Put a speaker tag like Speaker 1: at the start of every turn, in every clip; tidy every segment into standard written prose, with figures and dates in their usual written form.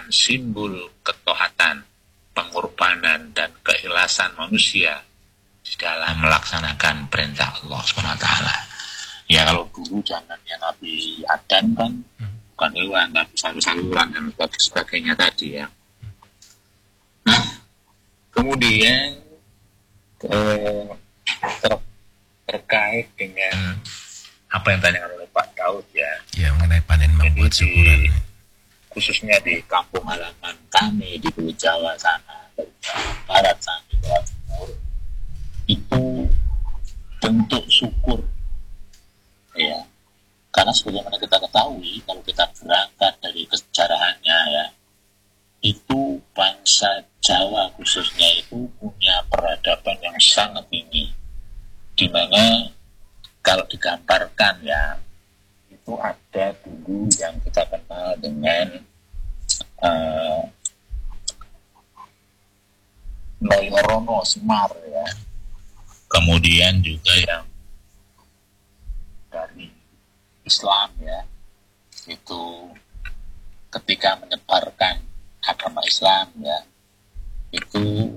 Speaker 1: merupakan simbol ketaatan, pengorbanan dan keikhlasan manusia di dalam melaksanakan perintah Allah SWT. Ya kalau dulu zamannya Nabi Adam kan bukan hewan, tapi saluran dan sebagainya tadi ya. Nah, kemudian terkait dengan apa yang ditanyakan oleh Pak Daud ya
Speaker 2: mengenai panen membuat syukuran,
Speaker 1: khususnya di kampung halaman kami di Pulau Jawa sana, dari Jawa Barat sampai Jawa Timur, itu bentuk syukur ya, karena sebagaimana kita ketahui kalau kita berangkat dari kesejarahannya ya, itu bangsa Jawa khususnya itu punya peradaban yang sangat tinggi, di mana kalau digambarkan ya, itu ada dulu yang kita kenal dengan Noyorono Semar ya, kemudian juga yang dari Islam ya, itu ketika menyebarkan agama Islam ya, itu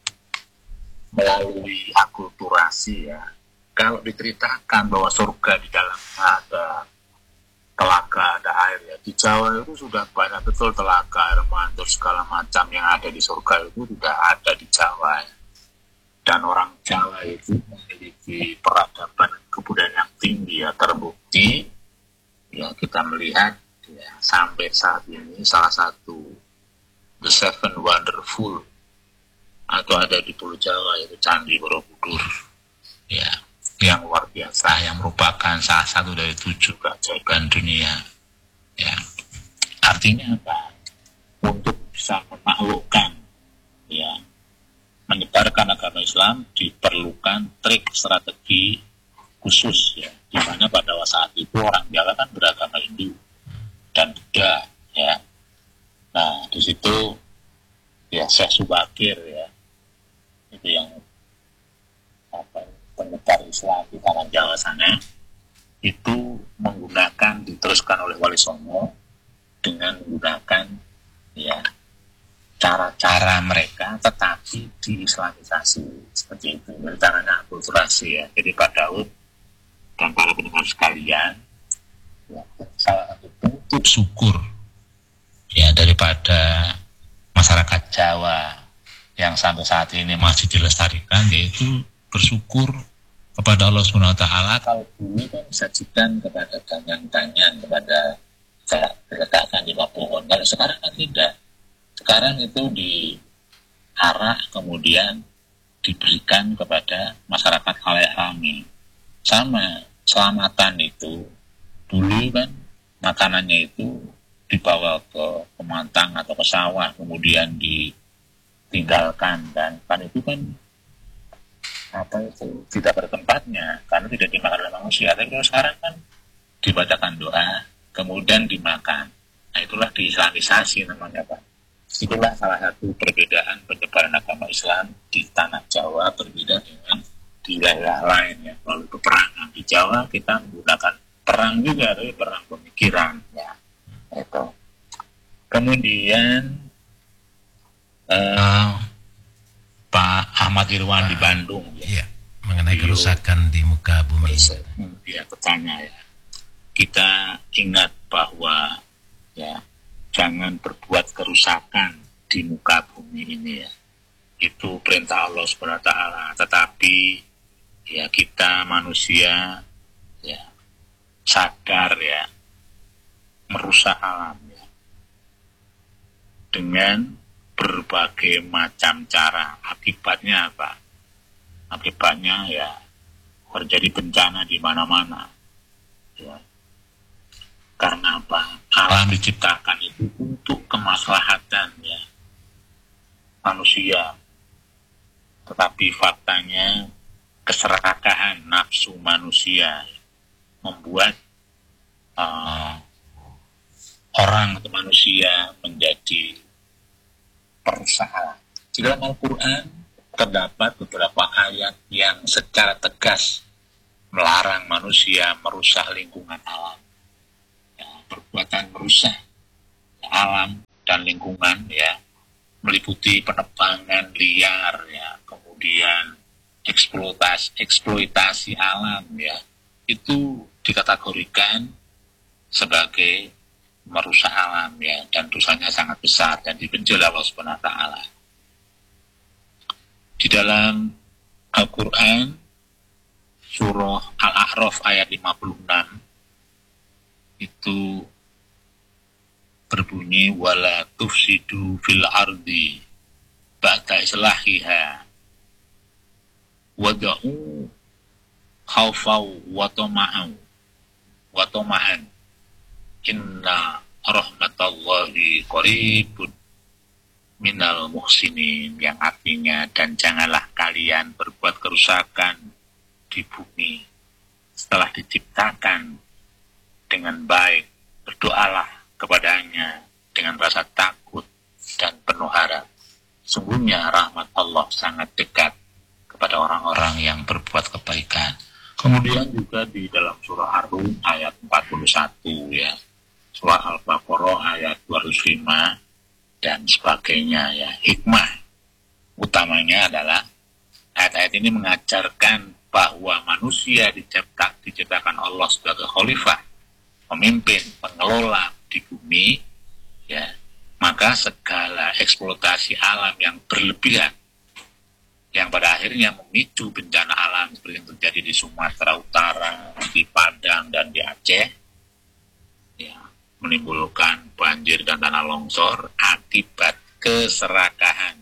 Speaker 1: melalui akulturasi ya. Kalau diceritakan bahwa surga di dalamnya ada telaga, ada air ya, di Jawa itu sudah banyak betul telaga, air mancur, segala macam yang ada di surga itu sudah ada di Jawa ya. Dan orang Jawa itu memiliki peradaban kebudayaan yang tinggi ya, terbukti ya, kita melihat ya, sampai saat ini salah satu The Seven Wonderful atau ada di Pulau Jawa yaitu Candi Borobudur ya, yang luar biasa, yang merupakan salah satu dari 7 keajaiban dunia ya. Artinya apa? Untuk bisa menaklukkan ya, menyebarkan agama Islam diperlukan trik strategi khusus ya, di mana pada saat itu orang Jawa kan beragama Hindu dan Buddha ya. Nah di situ ya Syekh Subakir ya, itu yang penyebar Islam di tanah Jawa sana, itu menggunakan, diteruskan oleh Wali Songo dengan menggunakan ya cara-cara mereka, tetapi diislamisasi seperti itu, caranya akulturasi ya. Jadi Pak Daud dan para pendengar sekalian ya, salah satu bentuk syukur ya daripada masyarakat Jawa yang sampai saat ini masih dilestarikan, yaitu bersyukur kepada Allah SWT. Kalau dulu kan disajikan kepada tangan-tangan, kepada diletakkan di bawah pohon. Kalau sekarang kan tidak. Sekarang itu diarah kemudian diberikan kepada masyarakat khalayak ramai. Sama selamatan itu dulu kan makanannya itu dibawa ke pemantang atau ke sawah, kemudian ditinggalkan, dan kan itu kan apa itu tidak bertempatnya karena tidak dimakan oleh manusia. Tapi kalau sekarang kan dibacakan doa kemudian dimakan. Nah itulah diislamisasi namanya Pak. Itulah salah satu perbedaan penyebaran agama Islam di tanah Jawa, berbeda dengan di daerah lain ya. Lalu peperangan di Jawa kita menggunakan perang juga, tapi perang pemikiran ya. Itu kemudian Pak Ahmad Irwan di Bandung
Speaker 2: ya, mengenai kerusakan di muka bumi.
Speaker 1: Dia bertanya ya, kita ingat bahwa ya jangan berbuat kerusakan di muka bumi ini ya, itu perintah Allah SWT. Tetapi ya kita manusia ya sadar ya merusak alam ya dengan berbagai macam cara. Akibatnya apa? Akibatnya ya terjadi bencana di mana-mana ya. Karena apa? Alam diciptakan itu untuk kemaslahatan ya manusia, tetapi faktanya keserakahan nafsu manusia membuat orang atau manusia menjadi perusahaan. Di dalam Al-Quran terdapat beberapa ayat yang secara tegas melarang manusia merusak lingkungan alam. Ya, perbuatan merusak alam dan lingkungan ya, meliputi penebangan liar ya, kemudian eksploitasi alam ya, itu dikategorikan sebagai merusak alam ya, dan dosanya sangat besar dan dibenci oleh Allah Subhanahu wa taala. Di dalam Al-Qur'an surah Al-A'raf ayat 56 itu berbunyi wala tufsidu fil ardi ba'da islahiha wada'u khawfau wa tama'an inna rahmatallahi qaribun minal muhsinin, yang artinya dan janganlah kalian berbuat kerusakan di bumi setelah diciptakan dengan baik, berdoalah kepadanya dengan rasa takut dan penuh harap. Sungguhnya rahmat Allah sangat dekat kepada orang-orang yang berbuat kebaikan. Kemudian juga di dalam surah Ar-Rum ayat 41 ya, surah Al-Baqarah ayat 205 dan sebagainya ya. Hikmah utamanya adalah ayat-ayat ini mengajarkan bahwa manusia diciptakan Allah sebagai khalifah, pemimpin, pengelola di bumi ya, maka segala eksploitasi alam yang berlebihan yang pada akhirnya memicu bencana alam seperti yang terjadi di Sumatera Utara, di Padang dan di Aceh ya, menimbulkan banjir dan tanah longsor akibat keserakahan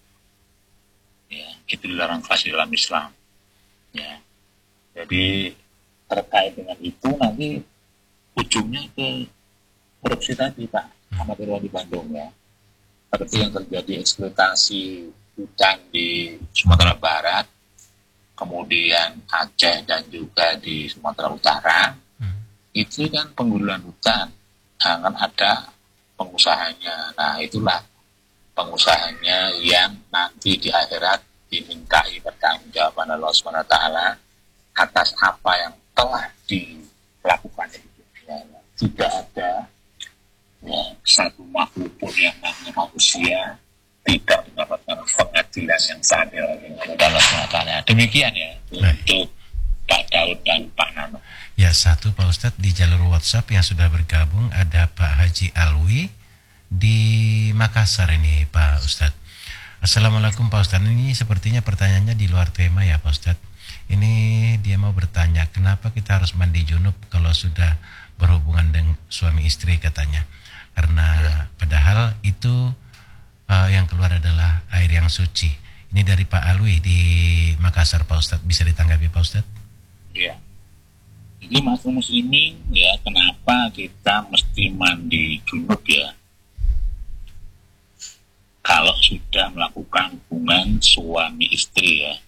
Speaker 1: ya, itu dilarang keras dalam Islam ya. Jadi terkait dengan itu nanti ujungnya ke korupsi tadi Pak Ahmad Irwan di Bandung ya, seperti yang terjadi eksploitasi hutan di Sumatera Barat, kemudian Aceh dan juga di Sumatera Utara. Itu kan penggundulan hutan, akan ada pengusahanya. Nah itulah pengusahanya yang nanti di akhirat dimintai pertanggungjawaban Allah Subhanahu wa taala atas apa yang telah dilakukan di dunia. Tidak ada ya, satu makhluk pun yang namanya manusia tidak mendapatkan pengadilan yang sadil oleh Allah Subhanahu wa taala. Demikian ya untuk Pak Daud dan Pak Nano.
Speaker 2: Ya, satu Pak Ustadz di jalur WhatsApp yang sudah bergabung ada Pak Haji Alwi di Makassar ini Pak Ustadz. Assalamualaikum Pak Ustadz, ini sepertinya pertanyaannya di luar tema ya Pak Ustadz. Ini dia mau bertanya kenapa kita harus mandi junub kalau sudah berhubungan dengan suami istri katanya. Karena padahal itu yang keluar adalah air yang suci. Ini dari Pak Alwi di Makassar Pak Ustadz, bisa ditanggapi Pak Ustadz?
Speaker 1: Iya. Jadi maksud muslimin ya, kenapa kita mesti mandi junub ya kalau sudah melakukan hubungan suami istri ya?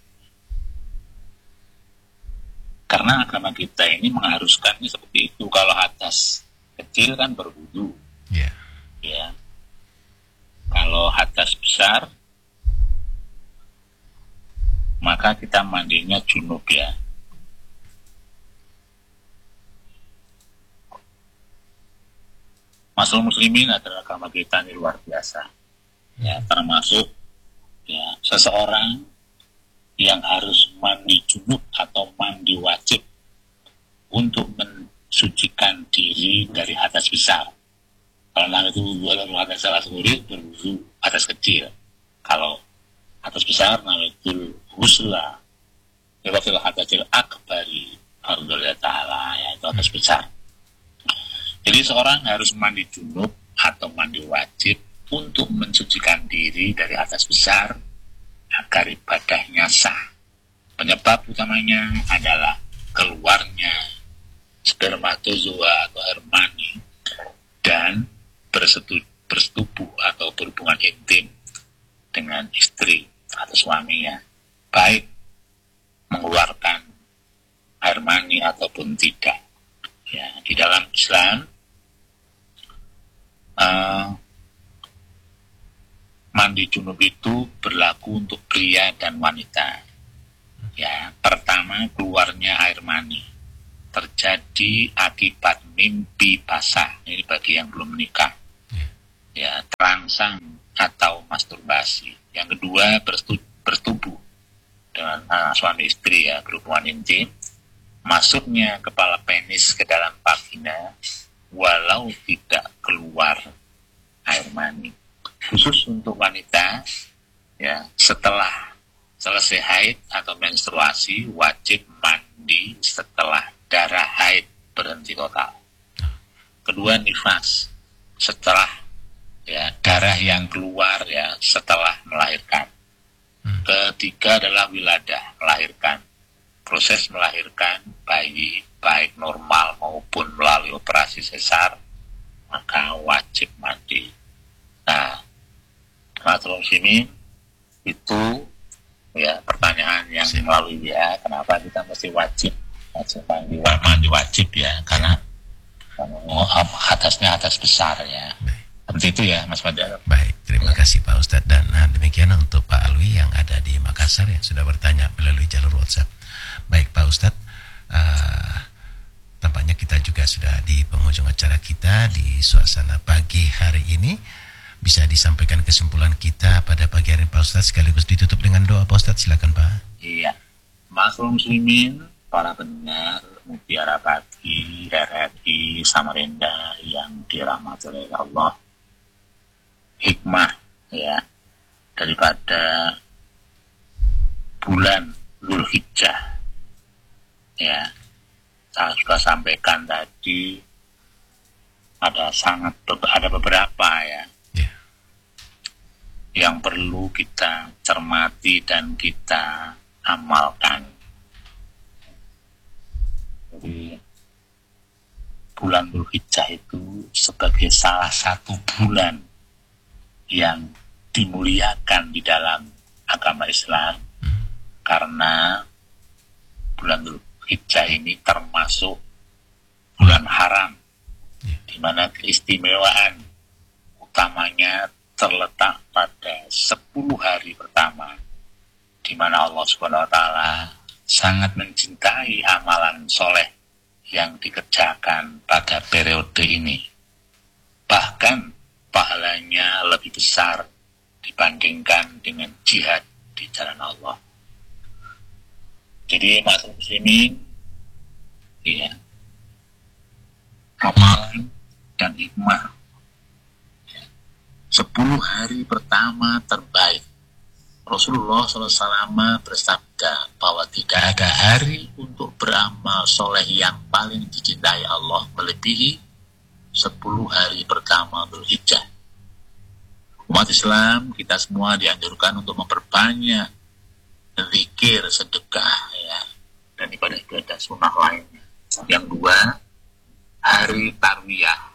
Speaker 1: Karena agama kita ini mengharuskannya seperti itu. Kalau hadas kecil kan berwudu ya. Kalau hadas besar maka kita mandinya junub ya. Masalah muslimin adalah agama kita ini luar biasa ya, termasuk ya seseorang yang harus mandi junub atau mandi wajib untuk mensucikan diri dari hadas besar. Kalau itu adalah hadas salah sulit berwudu hadas kecil. Kalau hadas besar itu husla lewakil hadasil akbari alhamdulillah ta'ala ya, itu hadas besar. Jadi seorang harus mandi junub atau mandi wajib untuk mensucikan diri dari hadas besar agar ibadahnya sah. Penyebab utamanya adalah keluarnya spermatozoa atau air mani dan bersetubuh atau berhubungan intim dengan istri atau suaminya, baik mengeluarkan air mani ataupun tidak. Ya, di dalam Islam mandi junub itu berlaku untuk pria dan wanita. Ya, pertama keluarnya air mani terjadi akibat mimpi basah. Ini bagi yang belum menikah. Ya, merangsang atau masturbasi. Yang kedua, bertubuh dengan suami istri ya, berhubungan intim. Masuknya kepala penis ke dalam vagina walau tidak keluar air mani. Khusus untuk wanita ya, setelah selesai haid atau menstruasi wajib mandi setelah darah haid berhenti total. Kedua, nifas, setelah ya darah yang keluar ya setelah melahirkan. Ketiga adalah wiladah, melahirkan. Proses melahirkan bayi baik normal maupun melalui operasi sesar maka wajib mandi. Nah, Matul Muslimin, itu ya pertanyaan yang melalui WA, kenapa kita mesti wajib mandi wajib ya, karena atas besar ya. Seperti itu ya Mas Fadil.
Speaker 2: Baik, terima kasih Pak Ustadz. Dan demikian untuk Pak Alwi yang ada di Makassar yang sudah bertanya melalui jalur WhatsApp. Baik Pak Ustadz, tampaknya kita juga sudah di penghujung acara kita di suasana pagi hari ini. Bisa disampaikan kesimpulan kita pada pagi hari Pak Ustadz sekaligus ditutup dengan doa Pak Ustadz, silakan Pak.
Speaker 1: Iya, Matul Muslimin, para pendengar Mutiara Pagi RRI Samarinda yang dirahmati oleh Allah, hikmah ya daripada bulan Dzulhijjah ya, saya sudah sampaikan tadi ada beberapa ya yang perlu kita cermati dan kita amalkan. Jadi bulan Dzulhijjah itu sebagai salah satu bulan yang dimuliakan di dalam agama Islam, karena bulan Dzulhijjah ini termasuk bulan haram, di mana keistimewaan utamanya terletak pada 10 hari pertama, di mana Allah Subhanahu wa Ta'ala sangat mencintai amalan soleh yang dikerjakan pada periode ini. Bahkan pahalanya lebih besar dibandingkan dengan jihad di jalan Allah. Jadi Matul Muslimin, ya, amalan dan hikmah 10 hari pertama terbaik. Rasulullah SAW bersabda bahwa tidak ada hari untuk beramal soleh yang paling dicintai Allah melebihi 10 hari pertama Dzulhijjah. Umat Islam, kita semua dianjurkan untuk memperbanyak zikir, sedekah ya, dan ibadah-ibadah sunnah lainnya. Yang dua, hari Tarwiyah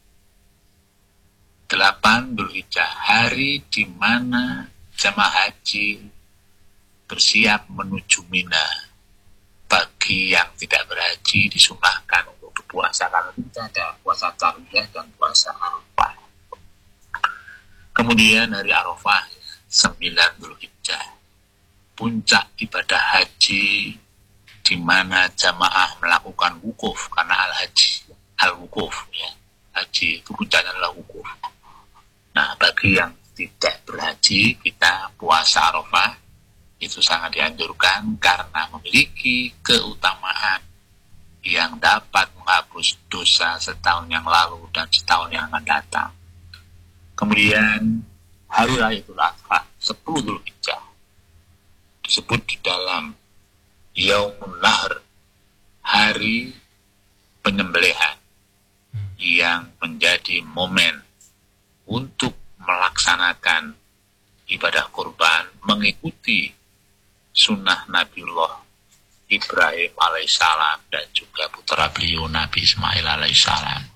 Speaker 1: 8 Dzulhijjah, hari di mana jamaah haji bersiap menuju Mina. Bagi yang tidak berhaji disunahkan untuk berpuasa, karena kita ada puasa Tarwiyah dan puasa Arafah. Kemudian hari Arafah 9 Dzulhijjah, puncak ibadah haji di mana jamaah melakukan wukuf, karena al-wukuf ya. Haji itu puncaknya adalah wukuf. Nah, bagi yang tidak berhaji, kita puasa Arafah itu sangat dianjurkan karena memiliki keutamaan yang dapat menghapus dosa setahun yang lalu dan setahun yang akan datang. Kemudian hari raya Idul Adha 10 Dzulhijjah disebut di dalam Yaumun Nahr, hari penyembelihan, yang menjadi momen untuk melaksanakan ibadah kurban mengikuti sunnah Nabiullah Ibrahim alaihissalam dan juga putra beliau Nabi Ismail alaihissalam.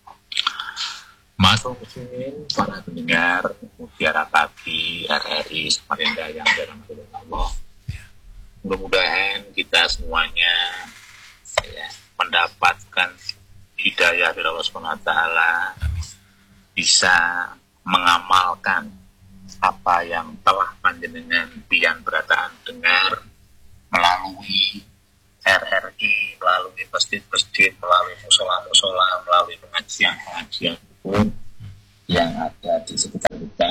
Speaker 1: Matul Muslimin, para pendengar Mutiara Pagi RRI Samarinda yang dirahmati Allah, mudah-mudahan kita semuanya mendapatkan hidayah dari Allah Subhanahu wa Ta'ala, bisa mengamalkan apa yang telah panjenengan pian berataan dengar melalui RRI, melalui masjid-masjid, melalui musola-musola, melalui pengajian-pengajian pun yang ada di sekitar kita.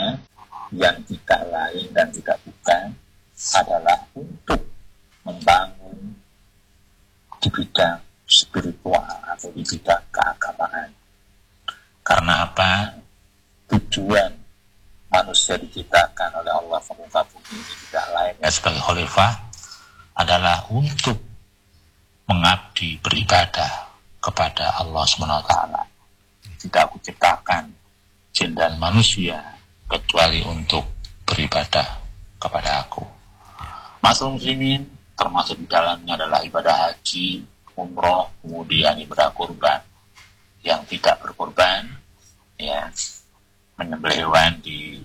Speaker 1: yang tidak lain dan tidak bukan adalah untuk membangun di bidang spiritual atau di bidang keagamaan. Karena apa? Tujuan manusia diciptakan oleh Allah ke muka bumi ini tidak lain ya sebagai khalifah adalah untuk mengabdi beribadah kepada Allah SWT. Tidak aku ciptakan jin dan manusia kecuali untuk beribadah kepada aku. Masalah muslimin termasuk di dalamnya adalah ibadah haji, umroh, kemudian ibadah kurban. Yang tidak berkorban, ya, menyembelih hewan di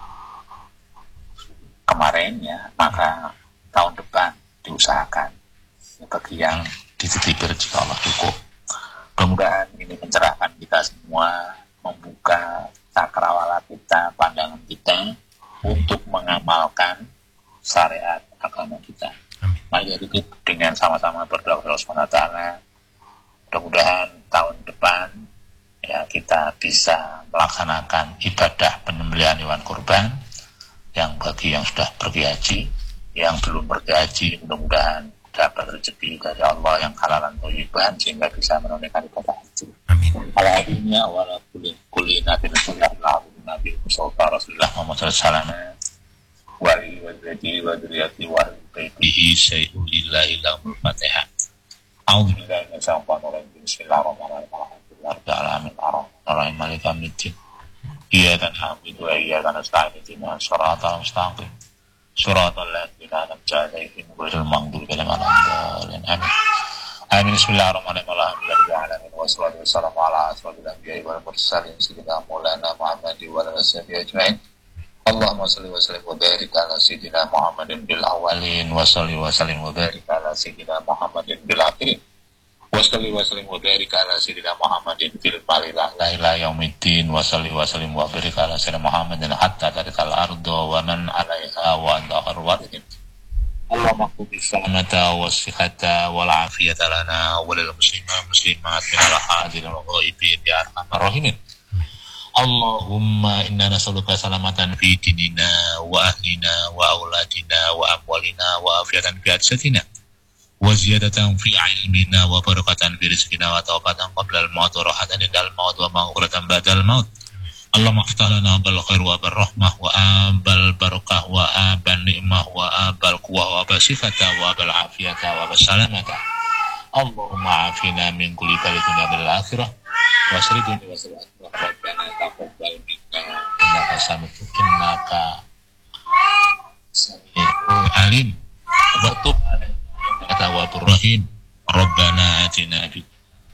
Speaker 1: kemarin ya, maka tahun depan diusahakan bagi yang dititipir jika Allah cukup. Mudah-mudahan ini mencerahkan kita semua, membuka cakrawala kita, pandangan kita untuk mengamalkan syariat agama kita. Mari kita tutup dengan sama-sama berdoa kepada Allah SWT. Mudah-mudahan tahun depan ya kita bisa melaksanakan ibadah penyembelihan hewan kurban. Yang bagi yang sudah pergi haji, yang belum pergi haji, mudah-mudahan dapat rezeki dari Allah yang halalan thayyiban sehingga bisa menunaikan ibadah haji.
Speaker 2: Amin.
Speaker 1: Alhamdulillah wala kulli nabiyin sallallahu nabi musallallahu rasulullah Muhammad sallallahu alaihi wasallam wali wajhi wa dzurriyyati wa baitihi sayyidillah lahul fatihah. A'udzu billahi minasyaitonir rajim. Bismillahirrahmanirrahim. Alamin ar-rahman maliki yaumiddin. Iyyaka na'budu wa iyyaka nasta'in ihdinas siratal mustaqim. Siratal ladzina an'amta 'alaihim ghairil maghdubi 'alaihim waladdallin. Amin. Amin. Bismillahirrahmanirrahim. Alhamdulillahi wassalatu wassalamu ala asyrofil anbiya'i wal mursalin sayyidina Maulana Muhammadin wa ala alihi ajma'in. Allahumma shalli wa sallim wa barik ala sayyidina Muhammadin bil awwalin wa shalli wa sallim wa barik ala sayyidina Muhammadin bil akhirin. Wa shalli wa sallim wa barik ala sayyidina Muhammadin fil barilah la ilaha yaumiddin wa shalli wa sallim wa barik ala sayyidina Muhammadin hatta tarikal ardu wa man 'alaiha wa anta khairul warithin. Allahumma qudi salamata wa sihhata wal afiyata lana wa lil muslimat min al hadirin wa ghaibin ya arhamar rahimin. Allahumma inna nas'aluka salamatan fi dinina wa ahlina wa auladina wa amwalina wa afiyatan fi ajsadina wa ziyadatan fi ilmina wa barakatan fi rizqina wa taubatan qabla al-maut wa rahatan indal maut wa maghfiratan ba'dal maut. Allahumma iftah lana bal khair wa bar rahmah wa abal barakah wa abal ni'mah wa abal quwwah wa abal sifata wa abal afiyata wa abal salamata. Allahumma afina min kulli balidin bil akhirah wa sridin wa salatu wa rabbana taqabbal minna innaka innaka sami'ul alim wa tub alaina tawwabur rahim. Rabbana atina fid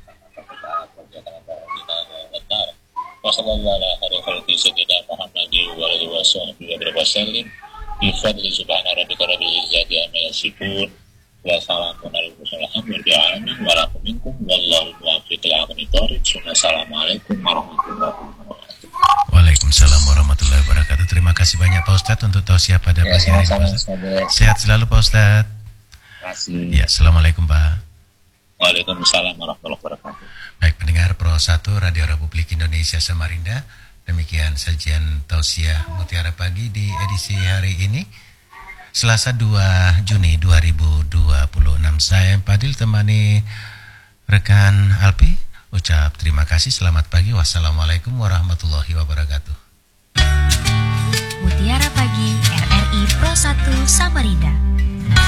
Speaker 1: wa sallallahu ala khairi sayyidina Muhammadin wa alihi wa sahbihi wa sallim bi fadli subhana rabbika rabbil izzati amma yasifun wa salamun alal mursalin walhamdulillahi alamin wa lakum minkum wallahu muwaffiq ila aqwamit thoriq. Assalamualaikum warahmatullahi wabarakatuh.
Speaker 2: Waalaikumsalam warahmatullahi wabarakatuh. Terima kasih banyak Pak Ustadz untuk tausiah pada pagi hari ini. Sehat selalu Pak Ustadz.
Speaker 1: Terima kasih.
Speaker 2: Ya, assalamualaikum Pak.
Speaker 1: Waalaikumsalam warahmatullahi wabarakatuh.
Speaker 2: Baik pendengar Pro 1 Radio Republik Indonesia Samarinda, demikian sajian tausiah Mutiara Pagi di edisi hari ini Selasa 2 Juni 2026. Saya Padil temani rekan Alpi ucap terima kasih, selamat pagi, wassalamualaikum warahmatullahi wabarakatuh.
Speaker 3: Mutiara Pagi RRI Pro 1 Samarinda.